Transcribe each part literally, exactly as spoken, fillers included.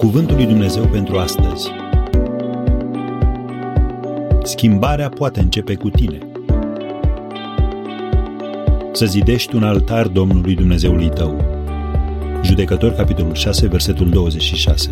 Cuvântul lui Dumnezeu pentru astăzi. Schimbarea poate începe cu tine. Să zidești un altar Domnului Dumnezeului tău. Judecători, capitolul șase, versetul douăzeci și șase.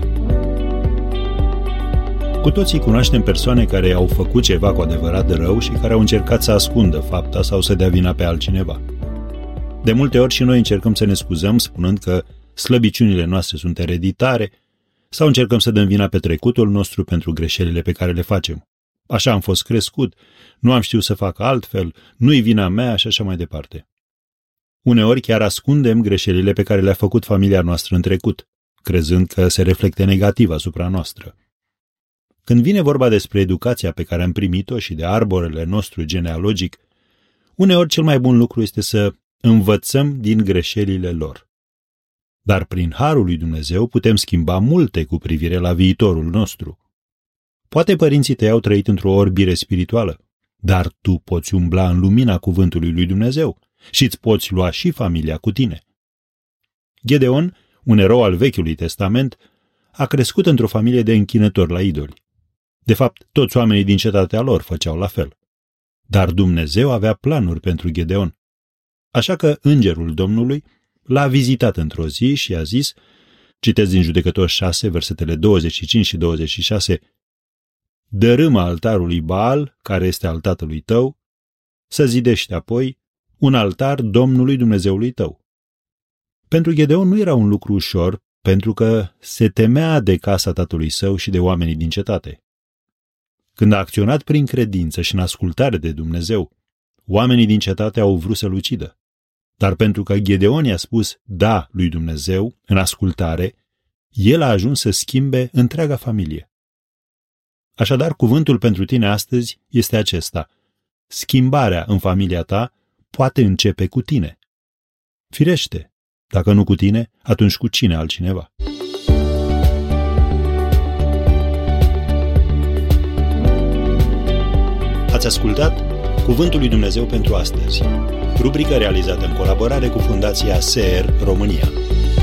Cu toții cunoaștem persoane care au făcut ceva cu adevărat de rău și care au încercat să ascundă fapta sau să dea vina pe altcineva. De multe ori și noi încercăm să ne scuzăm spunând că slăbiciunile noastre sunt ereditare sau încercăm să dăm vina pe trecutul nostru pentru greșelile pe care le facem. Așa am fost crescut, nu am știut să fac altfel, nu-i vina mea și așa mai departe. Uneori chiar ascundem greșelile pe care le-a făcut familia noastră în trecut, crezând că se reflectă negativ asupra noastră. Când vine vorba despre educația pe care am primit-o și de arborele nostru genealogic, uneori cel mai bun lucru este să învățăm din greșelile lor. Dar prin harul lui Dumnezeu putem schimba multe cu privire la viitorul nostru. Poate părinții tăi au trăit într-o orbire spirituală, dar tu poți umbla în lumina cuvântului lui Dumnezeu și îți poți lua și familia cu tine. Gedeon, un erou al Vechiului Testament, a crescut într-o familie de închinători la idoli. De fapt, toți oamenii din cetatea lor făceau la fel. Dar Dumnezeu avea planuri pentru Gedeon. Așa că îngerul Domnului l-a vizitat într-o zi și i-a zis, citesc din Judecători șase, versetele douăzeci și cinci și douăzeci și șase, dărâmă altarul lui Baal, care este al tatălui tău, să zidești apoi un altar Domnului Dumnezeului tău. Pentru Gedeon nu era un lucru ușor, pentru că se temea de casa tatălui său și de oamenii din cetate. Când a acționat prin credință și în ascultare de Dumnezeu, oamenii din cetate au vrut să-l ucidă. Dar pentru că Gedeon i-a spus da lui Dumnezeu în ascultare, el a ajuns să schimbe întreaga familie. Așadar, cuvântul pentru tine astăzi este acesta. Schimbarea în familia ta poate începe cu tine. Firește, dacă nu cu tine, atunci cu cine altcineva? Ați ascultat Cuvântul lui Dumnezeu pentru astăzi, rubrică realizată în colaborare cu Fundația S E R România.